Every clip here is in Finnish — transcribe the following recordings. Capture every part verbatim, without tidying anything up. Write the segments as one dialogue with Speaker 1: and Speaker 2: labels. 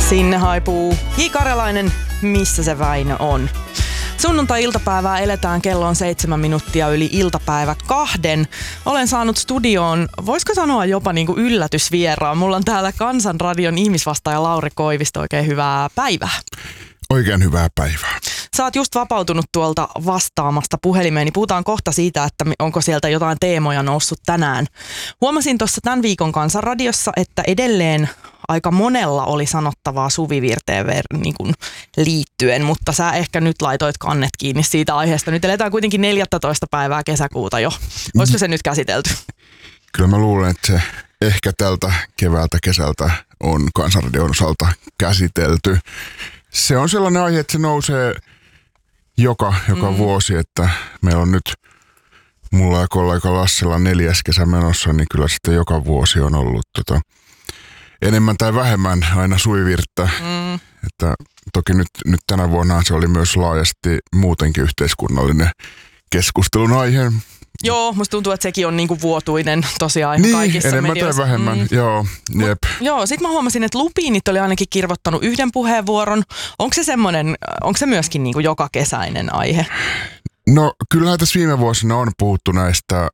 Speaker 1: Sinne haipuu J. Karjalainen, missä se Väinö on. Sunnuntai-iltapäivää eletään, kello on seitsemän minuuttia yli iltapäivä kahden. Olen saanut studioon, voisiko sanoa jopa niin kuin yllätysvieraan. Mulla on täällä Kansanradion ihmisvastaaja Lauri Koivisto. Oikein hyvää päivää.
Speaker 2: Oikein hyvää päivää.
Speaker 1: Sä oot just vapautunut tuolta vastaamasta puhelimeen, niin puhutaan kohta siitä, että onko sieltä jotain teemoja noussut tänään. Huomasin tuossa tämän viikon Kansanradiossa, että edelleen aika monella oli sanottavaa Suvivirteen ver- niin kuin liittyen, mutta sä ehkä nyt laitoit kannet kiinni siitä aiheesta. Nyt eletään kuitenkin neljästoista päivää kesäkuuta jo. Olisiko se nyt käsitelty?
Speaker 2: Kyllä mä luulen, että se ehkä tältä keväältä kesältä on Kansanradion osalta käsitelty. Se on sellainen aihe, että se nousee joka, joka mm. vuosi, että meillä on nyt mulla ja kollega Lassilla neljäs kesä menossa, niin kyllä sitten joka vuosi on ollut tota, enemmän tai vähemmän aina Suvivirttä. Mm. Että toki nyt, nyt tänä vuonna se oli myös laajasti muutenkin yhteiskunnallinen keskustelun aihe.
Speaker 1: Joo, musta tuntuu, että sekin on niinku vuotuinen tosiaan niin, kaikissa
Speaker 2: enemmän
Speaker 1: medioissa.
Speaker 2: Tai vähemmän, mm. joo. Jep.
Speaker 1: Mut, joo, sit mä huomasin, että Lupiinit oli ainakin kirvoittanut yhden puheenvuoron. Onko se semmoinen, onko se myöskin niinku joka kesäinen aihe?
Speaker 2: No kyllähän tässä viime vuosina on puhuttu näistä,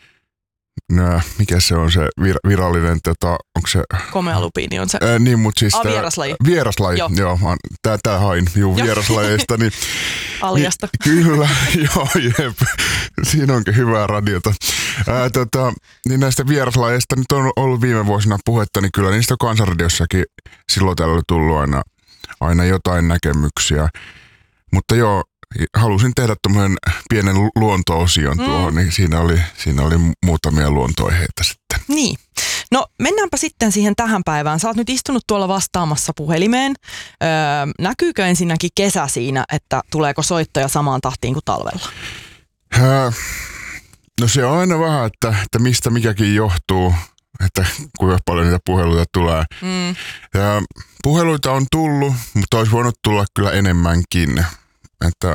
Speaker 2: no, mikä se on se vir- virallinen, tota, onko se...
Speaker 1: Komea lupiini on se.
Speaker 2: Ää, niin, mutta siis...
Speaker 1: Ah, vieraslaji.
Speaker 2: Vieraslaji, joo. joo tää, tää hain, juu, vieraslajeista. Niin,
Speaker 1: Aljasta.
Speaker 2: Niin, kyllä, joo, jep. Siinä onkin hyvää radiota. Ää, tota, niin näistä vieraslajeista nyt on ollut viime vuosina puhetta, niin kyllä niistä on Kansanradiossakin silloin täällä oli tullut aina, aina jotain näkemyksiä. Mutta joo, halusin tehdä tämmöisen pienen luonto-osion tuohon, mm. niin siinä oli, siinä oli muutamia luontoaiheita sitten.
Speaker 1: Niin. No mennäänpä sitten siihen tähän päivään. Sä oot nyt istunut tuolla vastaamassa puhelimeen. Öö, näkyykö ensinnäkin kesä siinä, että tuleeko soittoja samaan tahtiin kuin talvella?
Speaker 2: Hää, no se on aina vähän, että, että mistä mikäkin johtuu, että kuinka paljon niitä puheluita tulee. Mm. Ja puheluita on tullut, mutta olisi voinut tulla kyllä enemmänkin. Että,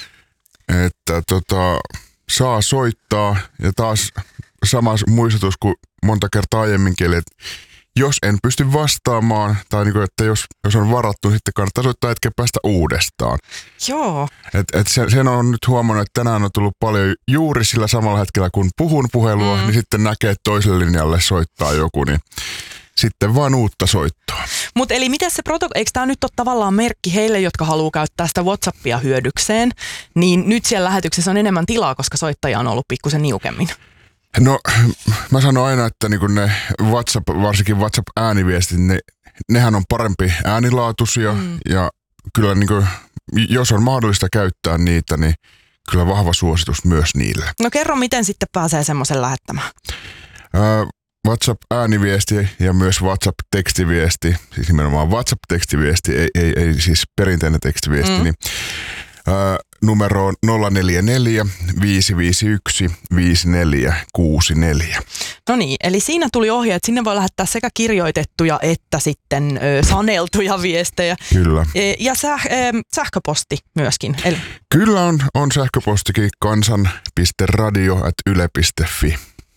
Speaker 2: että tota, saa soittaa ja taas sama muistutus kuin monta kertaa aiemminkin, eli että jos en pysty vastaamaan tai niin kuin, että jos, jos on varattu, niin sitten kannattaa soittaa hetken päästä uudestaan.
Speaker 1: Joo.
Speaker 2: Et, et sen, sen on nyt huomannut, että tänään on tullut paljon juuri sillä samalla hetkellä, kun puhun puhelua, mm. niin sitten näkee, että toiselle linjalle soittaa joku, niin sitten vaan uutta soittoa.
Speaker 1: Mutta eli miten se proto... Eikö tämä nyt ole tavallaan merkki heille, jotka haluaa käyttää sitä WhatsAppia hyödykseen, niin nyt siellä lähetyksessä on enemmän tilaa, koska soittajia on ollut pikkusen niukemmin?
Speaker 2: No mä sanon aina, että niinku ne WhatsApp, varsinkin WhatsApp-ääniviestit, ne, nehän on parempi äänilaatuisia mm. ja kyllä niinku, jos on mahdollista käyttää niitä, niin kyllä vahva suositus myös niille.
Speaker 1: No kerro, miten sitten pääsee semmoisen lähettämään?
Speaker 2: Öö, WhatsApp-ääniviesti ja myös WhatsApp-tekstiviesti, siis nimenomaan WhatsApp-tekstiviesti, ei, ei, ei siis perinteinen tekstiviesti, mm. niin ää, numero on nolla neljä neljä viisi viisi yksi viisi neljä kuusi neljä.
Speaker 1: No niin, eli siinä tuli ohje, että sinne voi lähettää sekä kirjoitettuja että sitten ö, saneltuja viestejä.
Speaker 2: Kyllä.
Speaker 1: E, ja säh, e, sähköposti myöskin. Eli...
Speaker 2: Kyllä on, on sähköpostikin kansan piste radio ät yle piste fi.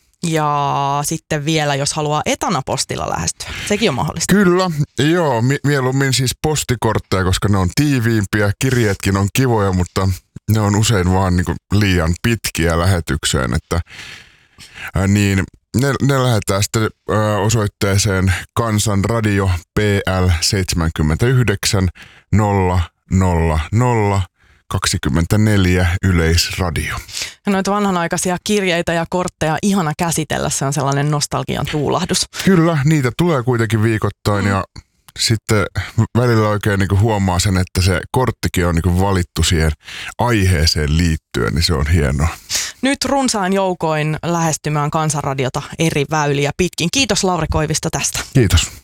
Speaker 1: Ja sitten vielä, jos haluaa etanapostilla lähestyä. Sekin on mahdollista.
Speaker 2: Kyllä, joo. Mieluummin siis postikortteja, koska ne on tiiviimpiä. Kirjeetkin on kivoja, mutta ne on usein vaan niin kuin liian pitkiä lähetykseen. Että, ää, niin ne, ne lähetään sitten ää, osoitteeseen Kansanradio P L seitsemänkymmentäyhdeksän nolla nolla nolla kaksikymmentäneljä Yleisradio.
Speaker 1: Noita vanhanaikaisia kirjeitä ja kortteja ihana käsitellä, se on sellainen nostalgian tuulahdus.
Speaker 2: Kyllä, niitä tulee kuitenkin viikoittain mm. ja sitten välillä oikein niin kuin huomaa sen, että se korttikin on niin kuin valittu siihen aiheeseen liittyen, niin se on hienoa.
Speaker 1: Nyt runsaan joukoin lähestymään Kansanradiota eri väyliä pitkin. Kiitos Lauri Koivisto tästä.
Speaker 2: Kiitos.